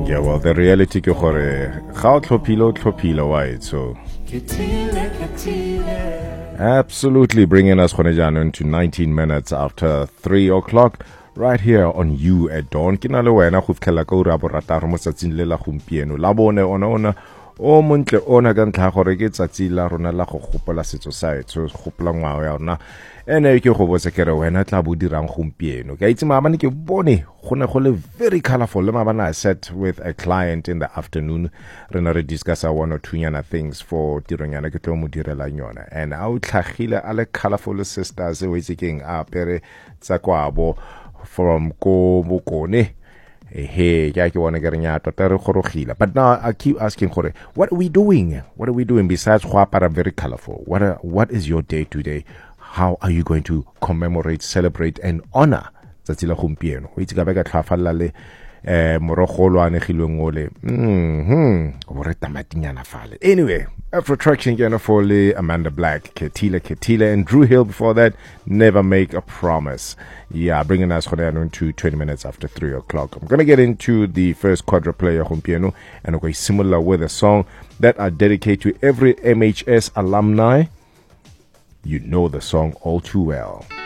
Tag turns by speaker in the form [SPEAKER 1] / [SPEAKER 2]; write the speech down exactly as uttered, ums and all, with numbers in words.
[SPEAKER 1] Yeah, well, the reality ke gore ga o tlhophile o tlhophile, why? So absolutely bringing us into nineteen minutes after three o'clock right here on You at Dawn. Ke na le wena go fitlhela ka ura borataro mo tsatsing le la gompieno la bone ona ona o montle ona ka ntlha gore ke tsatsi la rona la go gopola setso sa etso gopola ngwao ya rona ene ke go botsa kere wena tla bo dirang gompieno ke itse maabane ke bone go ne go le very colorful le maabane I sat with a client in the afternoon re na re discuss one or two yana things for tironyana ke tlo mo direla yona and a o tlhagile a le colorful sisters we itse keng a pere tsa kwabo from ko bokone hey ya ke bona ke renya tota re gorogile but now I keep asking gore what are we doing what are we doing besides go apara very colorful what are, what is your day today how are you going to commemorate celebrate and honor tsatsi la gompieno o itse ka ba ka tlhafalla le eh morogolo a negilweng ole mhm o re tamatinyana fale anyway after attraction again for le Amanda Black Ketila Ketila and Drew Hill before that Never Make a Promise. Yeah, bringing us to twenty minutes after three o'clock. I'm going to get into the first quadra player piano and okay, similar with a song that I dedicate to every M H S alumni. You know the song all too well.